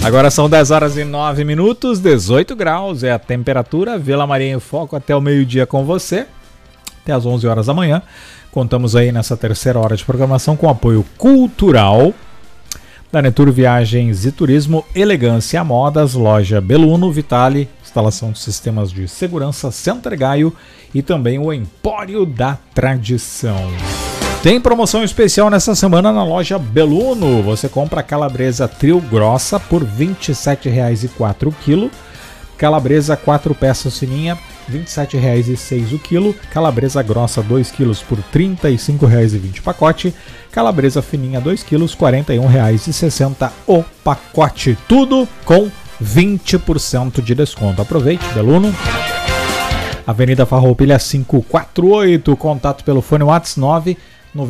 Agora são 10 horas e 9 minutos, 18 graus é a temperatura. Vila Maria em Foco até o meio-dia com você, até às 11 horas da manhã. Contamos aí nessa terceira hora de programação com apoio cultural da Netur Viagens e Turismo, Elegância Modas, Loja Beluno, Vitale, instalação de sistemas de segurança Center Gaio e também o Empório da Tradição. Tem promoção especial nessa semana na Loja Beluno. Você compra a calabresa trio grossa por R$ 27,04 o quilo. Calabresa 4 peças fininha, R$ 27,06 o quilo. Calabresa grossa 2 quilos por R$ 35,20 o pacote. Calabresa fininha 2 quilos, R$ 41,60 o pacote. Tudo com 20% de desconto. Aproveite, Beluno. Avenida Farroupilha 548. Contato pelo fone WhatsApp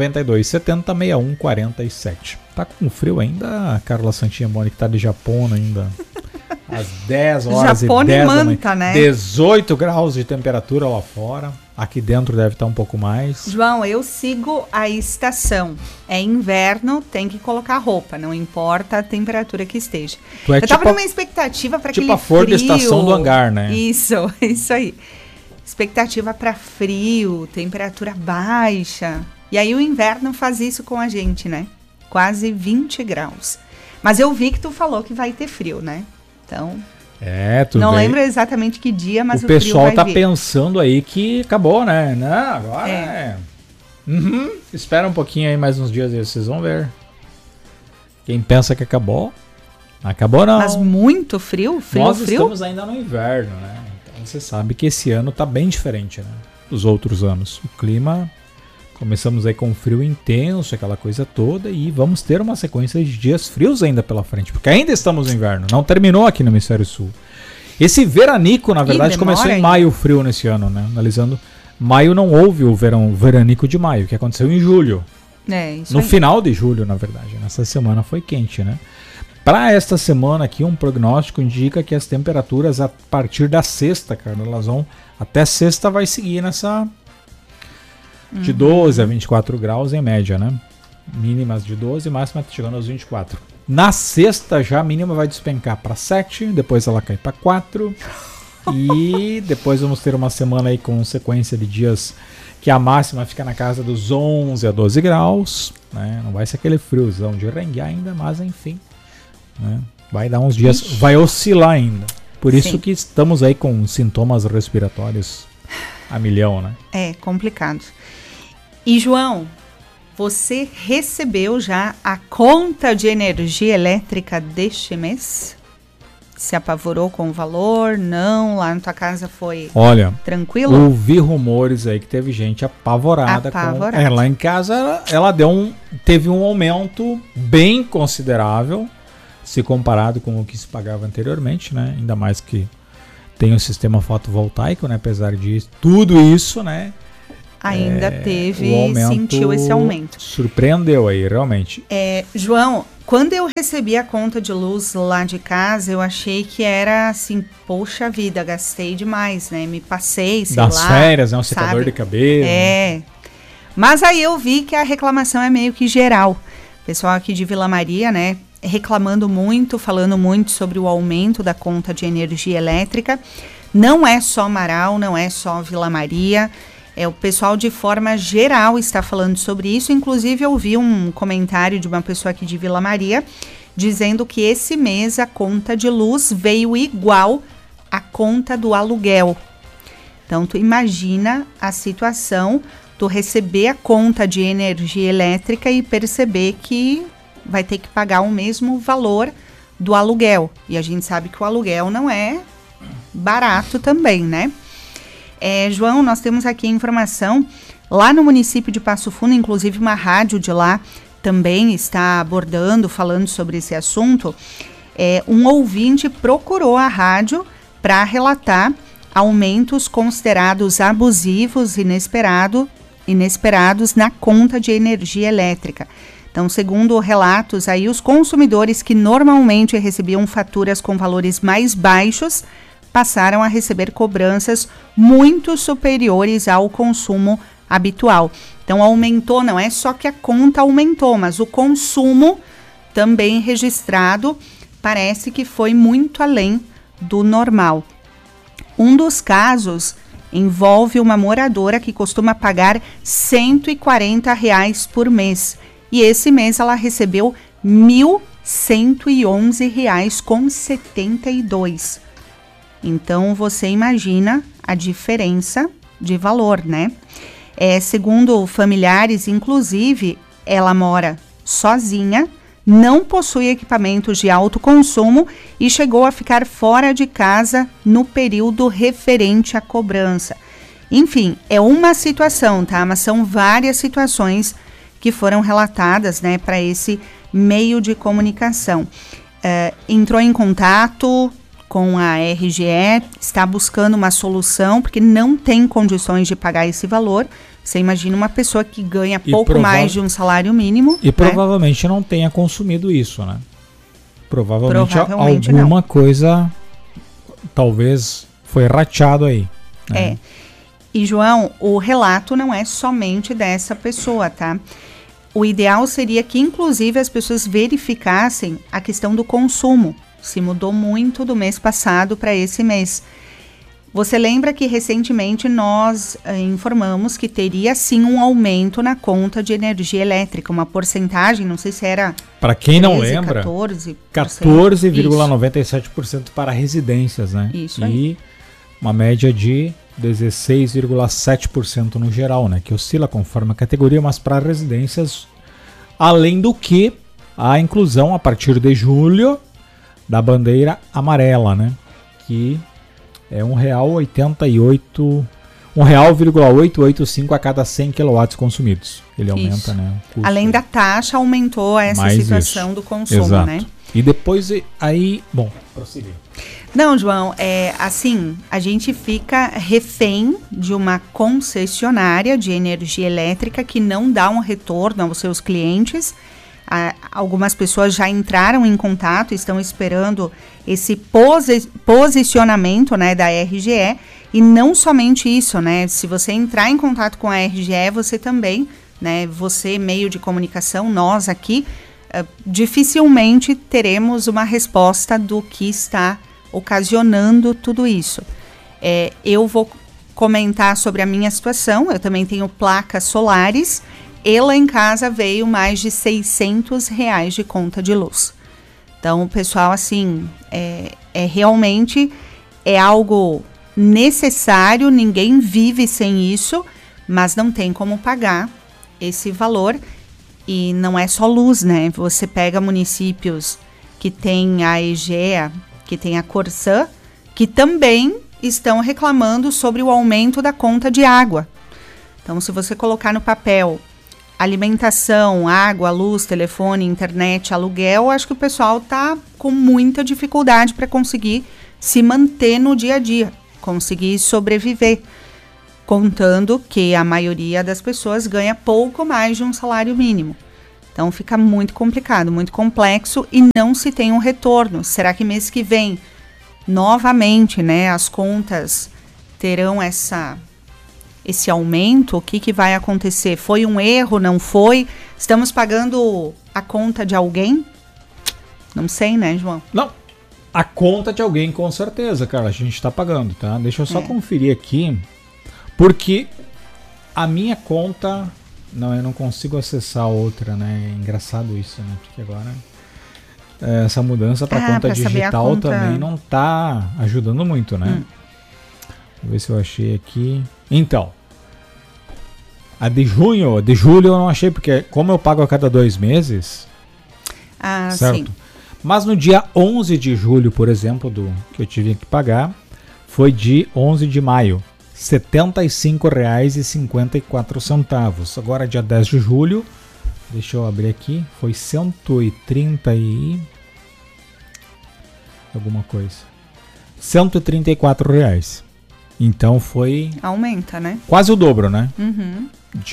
992706147. Tá com frio ainda, Carla Santinha Boni, que tá de Japona ainda. Às 10 horas Japona e 10 manta, da manhã. né? 18 graus de temperatura lá fora. Aqui dentro deve estar um pouco mais. João, eu sigo a estação. É inverno, tem que colocar roupa, não importa a temperatura que esteja. Eu tava numa expectativa para aquele frio. Tipo a flor da estação do hangar, né? Isso aí. Expectativa para frio, temperatura baixa. E aí o inverno faz isso com a gente, né? Quase 20 graus. Mas eu vi que tu falou que vai ter frio, né? Então, tudo não bem. lembro exatamente que dia, mas o frio vai vir. O pessoal tá vir. Pensando aí que acabou, né? Não, agora é. Espera um pouquinho aí, mais uns dias aí, vocês vão ver. Quem pensa que acabou, acabou não. Mas muito frio? Nós estamos ainda no inverno, né? Então você sabe que esse ano tá bem diferente, né? Dos outros anos. O clima... Começamos aí com frio intenso, aquela coisa toda, e vamos ter uma sequência de dias frios ainda pela frente, porque ainda estamos no inverno, não terminou aqui no Hemisfério Sul. Esse veranico, na verdade, começou em maio frio nesse ano, né? Analisando, maio não houve o veranico de maio, que aconteceu em julho. No final de julho, na verdade. Nessa semana foi quente, né? Para esta semana aqui, um prognóstico indica que as temperaturas a partir da sexta, cara, elas vão até sexta vai seguir nessa... de 12 a 24 graus em média, né? Mínimas de 12, máxima chegando aos 24. Na sexta já a mínima vai despencar para 7, depois ela cai para 4. E depois vamos ter uma semana aí com sequência de dias que a máxima fica na casa dos 11 a 12 graus, né? Não vai ser aquele friozão de renguear ainda, mas enfim, né? Vai dar uns dias, vai oscilar ainda. Por isso que estamos aí com sintomas respiratórios a milhão, né? É complicado. E João, você recebeu já a conta de energia elétrica deste mês? Se apavorou com o valor? Não? Lá na tua casa foi tranquilo? Ouvi rumores aí que teve gente apavorada. Lá em casa ela teve um aumento bem considerável, se comparado com o que se pagava anteriormente, né? Ainda mais que tem o sistema fotovoltaico, né? Apesar de tudo isso, né? Ainda sentiu esse aumento. Surpreendeu aí, realmente. João, quando eu recebi a conta de luz lá de casa, eu achei que era assim, poxa vida, gastei demais, né? Me passei, sei lá. Das férias, né? Um secador de cabelo. Mas aí eu vi que a reclamação é meio que geral. O pessoal aqui de Vila Maria, né? Reclamando muito, falando muito sobre o aumento da conta de energia elétrica. Não é só Amaral, não é só Vila Maria. O pessoal de forma geral está falando sobre isso. Inclusive eu vi um comentário de uma pessoa aqui de Vila Maria dizendo que esse mês a conta de luz veio igual à conta do aluguel. Então tu imagina a situação, tu receber a conta de energia elétrica e perceber que vai ter que pagar o mesmo valor do aluguel. E a gente sabe que o aluguel não é barato também, né? João, nós temos aqui a informação, lá no município de Passo Fundo, inclusive uma rádio de lá também está abordando, falando sobre esse assunto. Um ouvinte procurou a rádio para relatar aumentos considerados abusivos e inesperados na conta de energia elétrica. Então, segundo relatos aí, os consumidores que normalmente recebiam faturas com valores mais baixos passaram a receber cobranças muito superiores ao consumo habitual. Então aumentou, não é só que a conta aumentou, mas o consumo também registrado parece que foi muito além do normal. Um dos casos envolve uma moradora que costuma pagar R$ 140 por mês. E esse mês ela recebeu R$ 1.111,72. Então, você imagina a diferença de valor, né? Segundo familiares, inclusive, ela mora sozinha, não possui equipamentos de alto consumo e chegou a ficar fora de casa no período referente à cobrança. Enfim, é uma situação, tá? Mas são várias situações que foram relatadas, né, para esse meio de comunicação. Entrou em contato com a RGE, está buscando uma solução, porque não tem condições de pagar esse valor. Você imagina uma pessoa que ganha pouco mais de um salário mínimo. E provavelmente não tenha consumido isso, né? Provavelmente alguma não. Coisa talvez foi rateado aí. Né? E, João, o relato não é somente dessa pessoa, tá? O ideal seria que, inclusive, as pessoas verificassem a questão do consumo. Se mudou muito do mês passado para esse mês. Você lembra que recentemente nós informamos que teria sim um aumento na conta de energia elétrica, uma porcentagem, não sei se era... Para quem não lembra, 14,97% para residências, né? Isso aí. E uma média de 16,7% no geral, né? Que oscila conforme a categoria, mas para residências, além do que a inclusão a partir de julho da bandeira amarela, né? Que é R$1,885 a cada 100 kW consumidos. Ele aumenta, né? Além da taxa, aumentou essa situação do consumo, exato, né? E depois aí, bom, prosseguir. Não, João, assim, a gente fica refém de uma concessionária de energia elétrica que não dá um retorno aos seus clientes. Algumas pessoas já entraram em contato, estão esperando esse posicionamento, né, da RGE. E não somente isso, né? Se você entrar em contato com a RGE, você também, né, você, meio de comunicação, nós aqui, dificilmente teremos uma resposta do que está ocasionando tudo isso. Eu vou comentar sobre a minha situação. Eu também tenho placas solares. E lá em casa veio mais de R$600 de conta de luz. Então, pessoal, assim, realmente é algo necessário, ninguém vive sem isso, mas não tem como pagar esse valor. E não é só luz, né? Você pega municípios que tem a EGEA, que tem a Corsã, que também estão reclamando sobre o aumento da conta de água. Então, se você colocar no papel alimentação, água, luz, telefone, internet, aluguel, acho que o pessoal está com muita dificuldade para conseguir se manter no dia a dia, conseguir sobreviver, contando que a maioria das pessoas ganha pouco mais de um salário mínimo. Então fica muito complicado, muito complexo e não se tem um retorno. Será que mês que vem, novamente, né, as contas terão esse aumento? O que vai acontecer? Foi um erro? Não foi? Estamos pagando a conta de alguém? Não sei, né, João? Não, a conta de alguém com certeza, cara, a gente está pagando, tá? Deixa eu só conferir aqui, porque a minha conta... Não, eu não consigo acessar outra, né? É engraçado isso, né? Porque agora essa mudança para conta digital também não tá ajudando muito, né? Vou ver se eu achei aqui. Então, a de julho eu não achei, porque como eu pago a cada 2 meses, certo? Sim. Mas no dia 11 de julho, por exemplo, que eu tive que pagar, foi de 11 de maio. R$ 75,54. Agora, dia 10 de julho, deixa eu abrir aqui, foi 130 e... alguma coisa. R$134. Então foi... Aumenta, né? Quase o dobro, né? Uhum.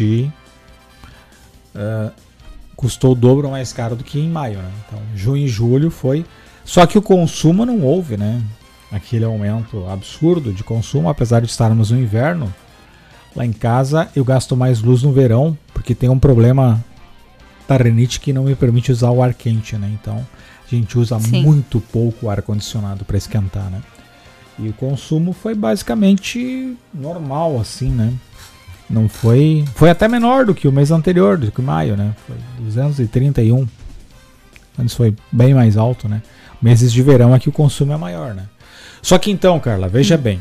Custou o dobro mais caro do que em maio, né? Então, junho e julho foi... Só que o consumo não houve, né? Aquele aumento absurdo de consumo, apesar de estarmos no inverno. Lá em casa eu gasto mais luz no verão, porque tem um problema da rinite que não me permite usar o ar quente, né? Então A gente usa muito pouco ar-condicionado para esquentar, né? E o consumo foi basicamente normal, assim, né? Não foi... Foi até menor do que o mês anterior, do que maio, né? Foi 231. Antes foi bem mais alto, né? Meses de verão aqui o consumo é maior, né? Só que então, Carla, veja bem.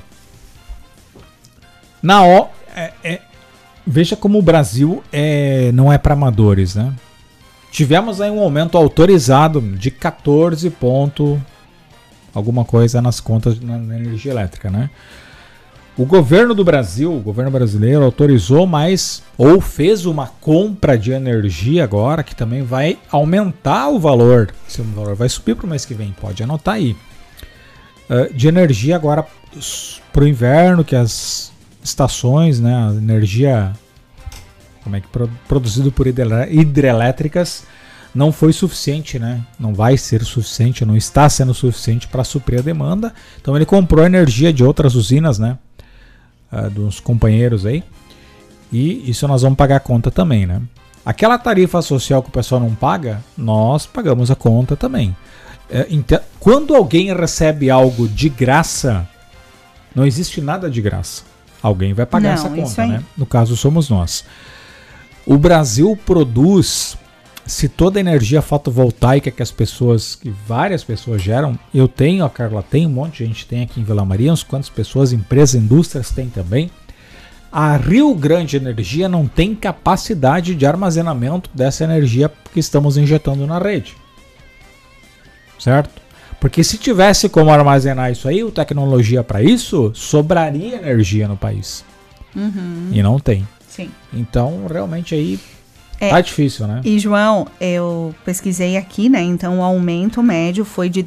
Veja como o Brasil não é para amadores, né? Tivemos aí um aumento autorizado de 14 ponto alguma coisa nas contas na energia elétrica, né? O governo do Brasil, o governo brasileiro autorizou mais ou fez uma compra de energia agora que também vai aumentar o valor. Esse valor vai subir para o mês que vem, pode anotar aí. De energia agora para o inverno, que as estações, né, a energia produzido por hidrelétricas não foi suficiente, né? Não vai ser suficiente, não está sendo suficiente para suprir a demanda. Então ele comprou energia de outras usinas, né? Dos companheiros aí. E isso nós vamos pagar a conta também, né? Aquela tarifa social que o pessoal não paga, nós pagamos a conta também. Então, quando alguém recebe algo de graça, não existe nada de graça. Alguém vai pagar essa conta, né? No caso somos nós. O Brasil produz, se toda a energia fotovoltaica que várias pessoas geram, eu tenho, a Carla tem, um monte de gente tem aqui em Vila Maria, uns quantas pessoas, empresas, indústrias tem também. A Rio Grande Energia não tem capacidade de armazenamento dessa energia que estamos injetando na rede. Certo? Porque se tivesse como armazenar isso aí, tecnologia para isso, sobraria energia no país. E não tem. Sim. Então, realmente aí tá difícil, né? E, João, eu pesquisei aqui, né? Então, o aumento médio foi de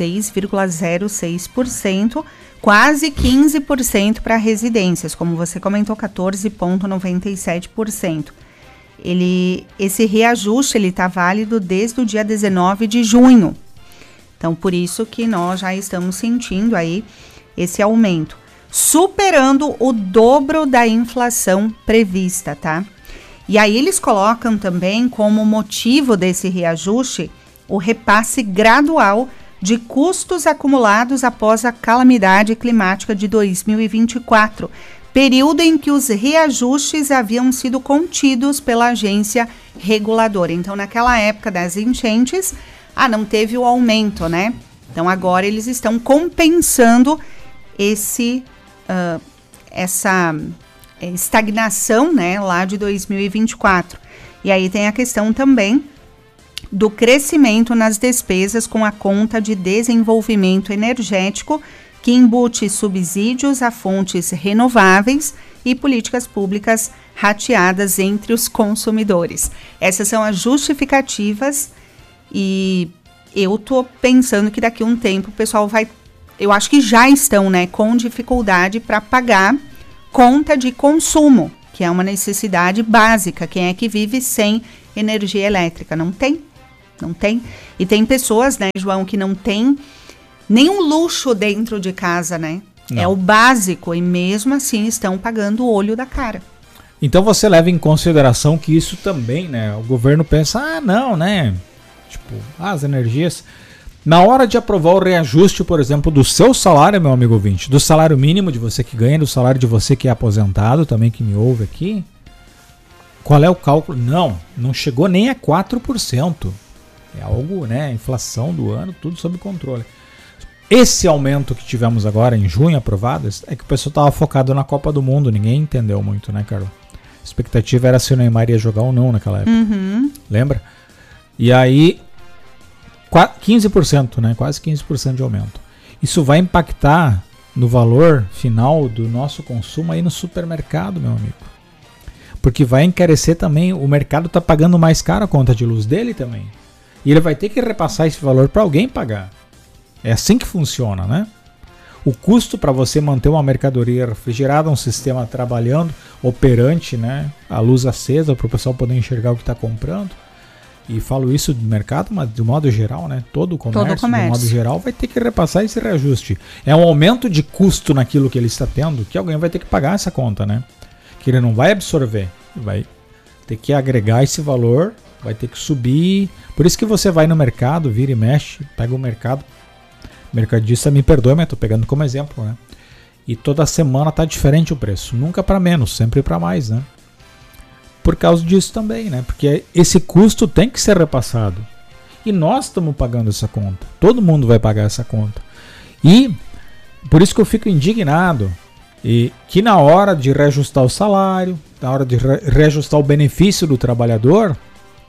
16,06%, quase 15% para residências, como você comentou, 14,97%. Esse reajuste está válido desde o dia 19 de junho. Então, por isso que nós já estamos sentindo aí esse aumento, superando o dobro da inflação prevista, tá? E aí eles colocam também como motivo desse reajuste o repasse gradual de custos acumulados após a calamidade climática de 2024, período em que os reajustes haviam sido contidos pela agência reguladora. Então, naquela época das enchentes, não teve o aumento, né? Então, agora eles estão compensando essa estagnação, né, lá de 2024. E aí tem a questão também do crescimento nas despesas com a conta de desenvolvimento energético, que embute subsídios a fontes renováveis e políticas públicas rateadas entre os consumidores. Essas são as justificativas e eu tô pensando que daqui a um tempo o pessoal eu acho que já estão, né, com dificuldade para pagar conta de consumo, que é uma necessidade básica. Quem é que vive sem energia elétrica? Não tem. E tem pessoas, né, João, que não tem nenhum luxo dentro de casa, né? Não. É o básico e mesmo assim estão pagando o olho da cara. Então você leva em consideração que isso também, né, o governo pensa, não, né, tipo, as energias... Na hora de aprovar o reajuste, por exemplo, do seu salário, meu amigo ouvinte, do salário mínimo de você que ganha, do salário de você que é aposentado, também que me ouve aqui, qual é o cálculo? Não chegou nem a 4%. É algo, né, inflação do ano, tudo sob controle. Esse aumento que tivemos agora em junho, aprovado, é que o pessoal estava focado na Copa do Mundo, ninguém entendeu muito, né, Carla? A expectativa era se o Neymar ia jogar ou não naquela época. Lembra? E aí... 15%, né? Quase 15% de aumento. Isso vai impactar no valor final do nosso consumo aí no supermercado, meu amigo. Porque vai encarecer também, o mercado está pagando mais caro a conta de luz dele também. E ele vai ter que repassar esse valor para alguém pagar. É assim que funciona, né? O custo para você manter uma mercadoria refrigerada, um sistema trabalhando, operante, né? A luz acesa para o pessoal poder enxergar o que está comprando. E falo isso do mercado, mas de modo geral, né? Todo o comércio, de modo geral, vai ter que repassar esse reajuste. É um aumento de custo naquilo que ele está tendo, que alguém vai ter que pagar essa conta, né? Que ele não vai absorver. Vai ter que agregar esse valor vai ter que subir. Por isso que você vai no mercado, vira e mexe, pega o mercado. Mercadista, me perdoe, mas estou pegando como exemplo, né? E toda semana tá diferente o preço. Nunca para menos, sempre para mais, né? Por causa disso também, né? Porque esse custo tem que ser repassado. E nós estamos pagando essa conta. Todo mundo vai pagar essa conta. E por isso que eu fico indignado. E que na hora de reajustar o salário, na hora de reajustar o benefício do trabalhador,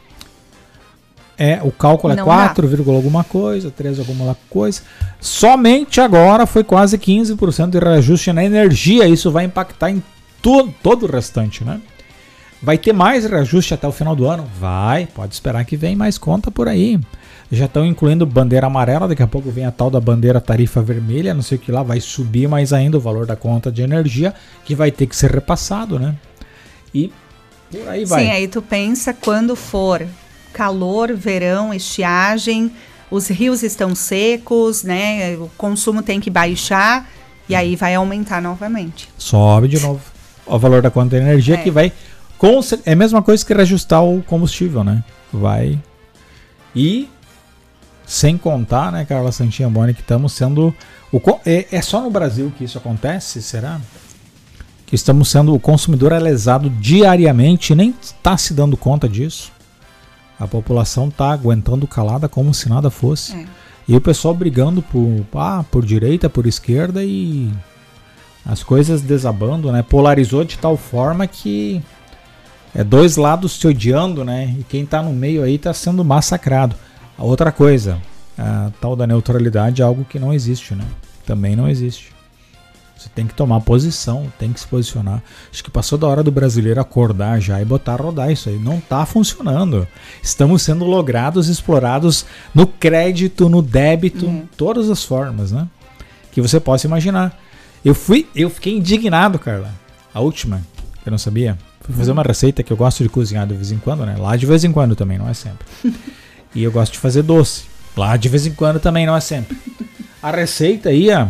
o cálculo é 4, alguma coisa, 3 alguma coisa. Somente agora foi quase 15% de reajuste na energia. Isso vai impactar em todo o restante, né? Vai ter mais reajuste até o final do ano? Vai, pode esperar que vem mais conta por aí. Já estão incluindo bandeira amarela, daqui a pouco vem a tal da bandeira tarifa vermelha, não sei o que lá, vai subir mais ainda o valor da conta de energia, que vai ter que ser repassado, né? E por aí vai. Sim, aí tu pensa quando for calor, verão, estiagem, os rios estão secos, né? O consumo tem que baixar e aí vai aumentar novamente. Sobe de novo o valor da conta de energia, que vai... É a mesma coisa que reajustar o combustível, né? Vai. E sem contar, né, Carla Santinha Boni, que estamos sendo... É só no Brasil que isso acontece, será? Que estamos sendo... O consumidor é lesado diariamente e nem está se dando conta disso. A população está aguentando calada como se nada fosse. E o pessoal brigando por direita, por esquerda e as coisas desabando, né? Polarizou de tal forma que... dois lados se odiando, né? E quem está no meio aí está sendo massacrado. A outra coisa, a tal da neutralidade é algo que não existe, né? Também não existe. Você tem que tomar posição, tem que se posicionar. Acho que passou da hora do brasileiro acordar já e botar a rodar isso aí. Não está funcionando. Estamos sendo logrados, explorados no crédito, no débito, todas as formas, né? Que você possa imaginar. Eu fiquei indignado, Carla. A última, que eu não sabia. Fui fazer uma receita que eu gosto de cozinhar de vez em quando, né? Lá de vez em quando também, não é sempre. E eu gosto de fazer doce. Lá de vez em quando também, não é sempre. A receita ia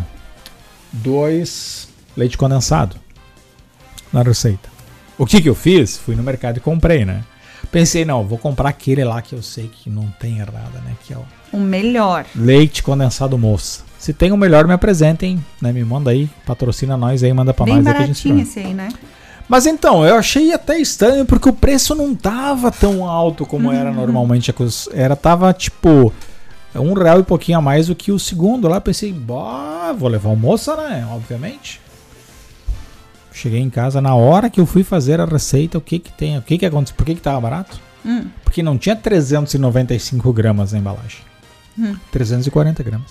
2 leite condensado na receita. O que eu fiz? Fui no mercado e comprei, né? Pensei, não, vou comprar aquele lá que eu sei que não tem errada, né? Que é o melhor. Leite condensado moça. Se tem o melhor, me apresentem, né? Me manda aí, patrocina nós aí, manda pra nós. Bem baratinho esse aí, né? Mas então, eu achei até estranho porque o preço não tava tão alto como era normalmente. Tava tipo R$1 e pouquinho a mais do que o segundo lá. Pensei, vou levar almoço, né? Obviamente. Cheguei em casa, na hora que eu fui fazer a receita, o que aconteceu? Por que tava barato? Porque não tinha 395 gramas na embalagem. 340 gramas.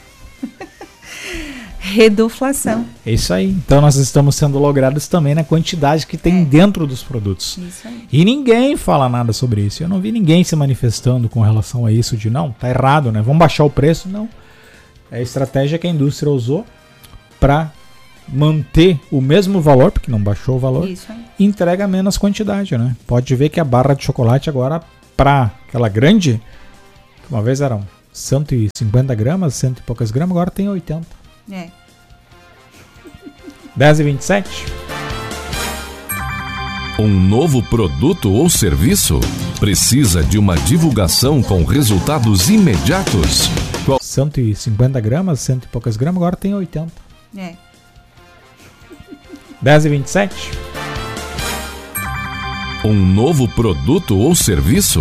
Reduflação. É isso aí. Então nós estamos sendo logrados também na quantidade que tem dentro dos produtos. Isso aí. E ninguém fala nada sobre isso. Eu não vi ninguém se manifestando com relação a isso de não, tá errado, né? Vamos baixar o preço. Não. É a estratégia que a indústria usou para manter o mesmo valor, porque não baixou o valor, isso aí. Entrega menos quantidade, né? Pode ver que a barra de chocolate agora, para aquela grande, que uma vez eram 150 gramas, 100 e poucas gramas, agora tem 80. 10h27. Um novo produto ou serviço? Precisa de uma divulgação com resultados imediatos? 150 gramas, 100 e poucas gramas, agora tem 80. 10h27. Um novo produto ou serviço?